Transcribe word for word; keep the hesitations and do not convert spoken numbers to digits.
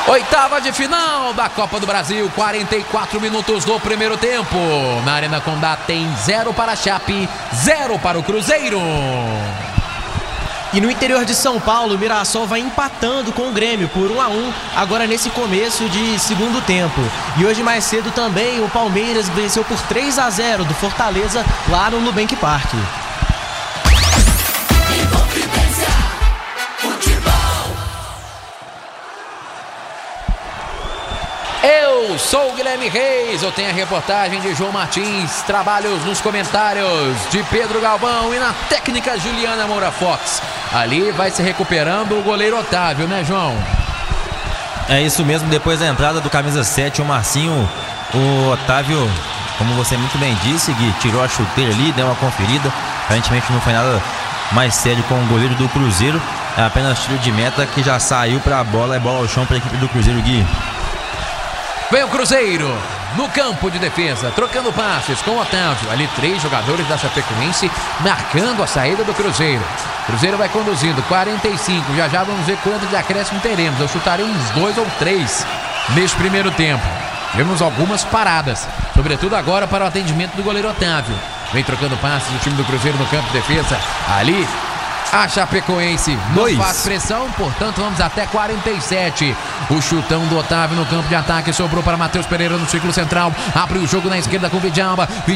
Oitava de final da Copa do Brasil, quarenta e quatro minutos do primeiro tempo. Na Arena Condá tem zero para a Chape, zero para o Cruzeiro. E no interior de São Paulo, o Mirassol vai empatando com o Grêmio por um a um, agora nesse começo de segundo tempo. E hoje mais cedo também o Palmeiras venceu por três a zero do Fortaleza lá no Nubank Park. Eu sou o Guilherme Reis, eu tenho a reportagem de João Martins, trabalhos nos comentários de Pedro Galvão e na técnica Juliana Moura Fox. Ali vai se recuperando o goleiro Otávio, né, João? É isso mesmo, depois da entrada do camisa sete, o Marcinho, o Otávio, como você muito bem disse, Gui, tirou a chuteira ali, deu uma conferida. Aparentemente não foi nada mais sério com o goleiro do Cruzeiro, é apenas tiro de meta que já saiu para a bola, é bola ao chão para a equipe do Cruzeiro, Gui. Vem o Cruzeiro no campo de defesa, trocando passes com o Otávio. Ali três jogadores da Chapecoense marcando a saída do Cruzeiro. Cruzeiro vai conduzindo, quarenta e cinco. Já já vamos ver quanto de acréscimo teremos. Eu chutarei uns dois ou três nesse primeiro tempo. Tivemos algumas paradas, sobretudo agora para o atendimento do goleiro Otávio. Vem trocando passes o time do Cruzeiro no campo de defesa. Ali a Chapecoense não faz pressão, portanto vamos até quarenta e sete. O chutão do Otávio no campo de ataque sobrou para Matheus Pereira no círculo central. Abre o jogo na esquerda com o Vidjalba.